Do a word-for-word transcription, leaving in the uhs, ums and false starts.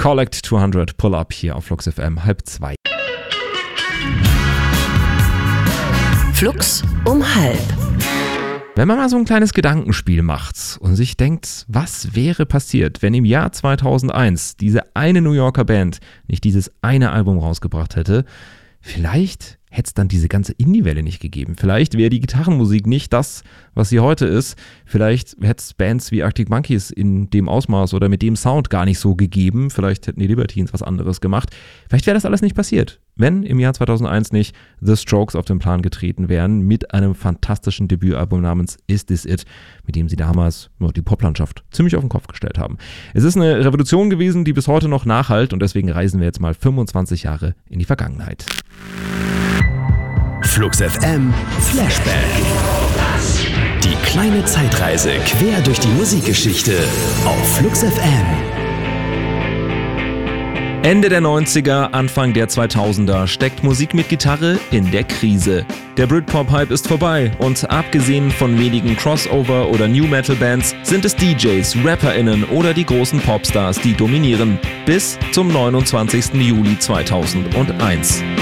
Collect zweihundert Pull Up hier auf Flux F M halb zwei. Flux um halb. Wenn man mal so ein kleines Gedankenspiel macht und sich denkt, was wäre passiert, wenn im Jahr zweitausendeins diese eine New Yorker Band nicht dieses eine Album rausgebracht hätte, vielleicht hätte es dann diese ganze Indie-Welle nicht gegeben. Vielleicht wäre die Gitarrenmusik nicht das, was sie heute ist. Vielleicht hätte es Bands wie Arctic Monkeys in dem Ausmaß oder mit dem Sound gar nicht so gegeben. Vielleicht hätten die Libertines was anderes gemacht. Vielleicht wäre das alles nicht passiert, wenn im Jahr zweitausendeins nicht The Strokes auf den Plan getreten wären mit einem fantastischen Debütalbum namens Is This It, mit dem sie damals nur die Poplandschaft ziemlich auf den Kopf gestellt haben. Es ist eine Revolution gewesen, die bis heute noch nachhallt, und deswegen reisen wir jetzt mal fünfundzwanzig Jahre in die Vergangenheit. Flux F M Flashback. Die kleine Zeitreise quer durch die Musikgeschichte auf Flux F M. Ende der neunziger, Anfang der zweitausender steckt Musik mit Gitarre in der Krise. Der Britpop-Hype ist vorbei und abgesehen von wenigen Crossover- oder New-Metal-Bands sind es D Js, RapperInnen oder die großen Popstars, die dominieren. Bis zum neunundzwanzigsten Juli zweitausendeins.